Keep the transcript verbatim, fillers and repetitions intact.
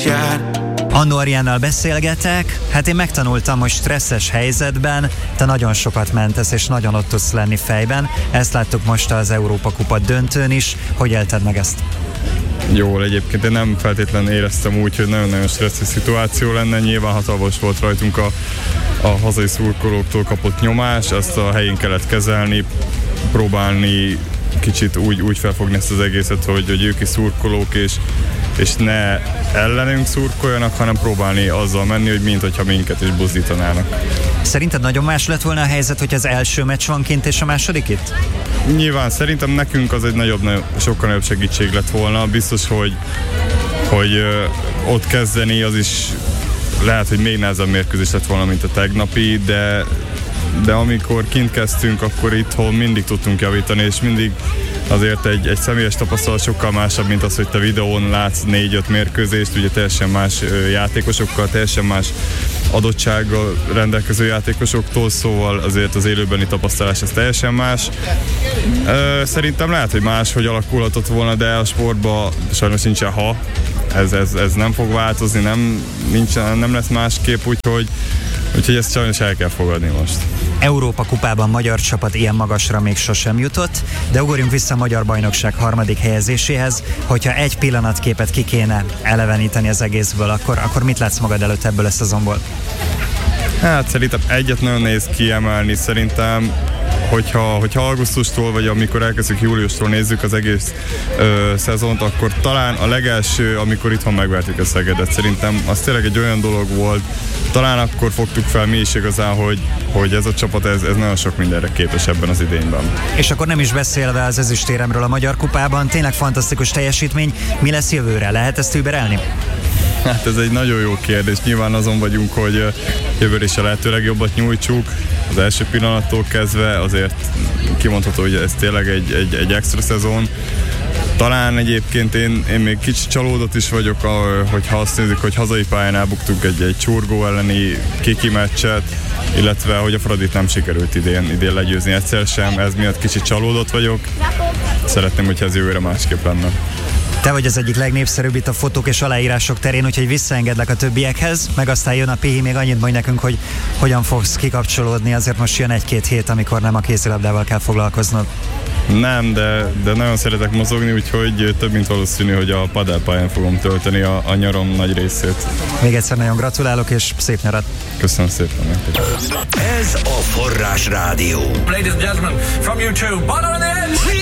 Annó Ariánnal beszélgetek, hát én megtanultam, hogy stresszes helyzetben te nagyon sokat mentesz, és nagyon ott tudsz lenni fejben. Ezt láttuk most az Európa-kupa döntőn is. Hogy élted meg ezt? Jól, egyébként én nem feltétlenül éreztem úgy, hogy nagyon-nagyon stresszes szituáció lenne. Nyilván hatalmas volt rajtunk a, a hazai szurkolóktól kapott nyomás, ezt a helyén kellett kezelni, próbálni kicsit úgy, úgy felfogni ezt az egészet, hogy, hogy ők is szurkolók, és, és ne ellenünk szurkoljanak, hanem próbálni azzal menni, hogy mint hogyha minket is buzdítanának. Szerinted nagyon más lett volna a helyzet, hogy az első meccs van kint és a második itt? Nyilván szerintem nekünk az egy nagyobb, nagyobb sokkal nagyobb segítség lett volna. Biztos, hogy, hogy ö, ott kezdeni az is lehet, hogy még nehezebb mérkőzés lett volna, mint a tegnapi, de de amikor kint kezdtünk, akkor itthon mindig tudtunk javítani, és mindig azért egy, egy személyes tapasztalat sokkal másabb, mint az, hogy te videón látsz négy-öt mérkőzést, ugye teljesen más játékosokkal, teljesen más adottsággal rendelkező játékosoktól, szóval azért az élőbeni tapasztalás ez teljesen más. Szerintem lehet, hogy más, hogy alakulhatott volna, de a sportban sajnos nincsen ha, ez, ez, ez nem fog változni, nem, nincsen, nem lesz másképp, úgyhogy Úgyhogy ezt sajnos el kell fogadni most. Európa-kupában magyar csapat ilyen magasra még sosem jutott, de ugorjunk vissza a Magyar Bajnokság harmadik helyezéséhez. Hogyha egy pillanatképet ki kéne eleveníteni az egészből, akkor, akkor mit látsz magad előtt ebből a szezonból? Hát szerintem egyet nagyon nehéz kiemelni, szerintem hogyha, hogyha augusztustól, vagy amikor elkezdjük júliustól nézzük az egész ö, szezont, akkor talán a legelső, amikor itthon megvertük a Szegedet, szerintem az tényleg egy olyan dolog volt, talán akkor fogtuk fel mi is igazán, hogy, hogy ez a csapat, ez, ez nagyon sok mindenre képes ebben az idényben. És akkor nem is beszélve az ezüstéremről a Magyar Kupában, tényleg fantasztikus teljesítmény, mi lesz jövőre? Lehet ezt überelni? Hát ez egy nagyon jó kérdés. Nyilván azon vagyunk, hogy jövőre is a lehető legjobbat nyújtsuk. Az első pillanattól kezdve azért kimondható, hogy ez tényleg egy, egy, egy extra szezon. Talán egyébként én, én még kicsit csalódott is vagyok, hogyha azt nézzük, hogy hazai pályán elbuktuk egy, egy Csurgó elleni kiki meccset, illetve hogy a Fradit nem sikerült idén, idén legyőzni egyszer sem. Ez miatt kicsit csalódott vagyok. Szeretném, hogyha ez jövőre másképp lenne. Te vagy az egyik legnépszerűbb itt a fotók és aláírások terén, úgyhogy visszaengedlek a többiekhez, meg aztán jön a Pihi, még annyit mondj nekünk, hogy hogyan fogsz kikapcsolódni, azért most jön egy-két hét, amikor nem a kézilabdával kell foglalkoznod. Nem, de, de nagyon szeretek mozogni, úgyhogy több mint valószínű, hogy a paddelpályán fogom tölteni a, a nyarom nagy részét. Még egyszer nagyon gratulálok, és szép nyarat! Köszönöm szépen nektek! Ez a Forrás Rádió. Ladies and gentlemen, from you two, Bono and the Edge!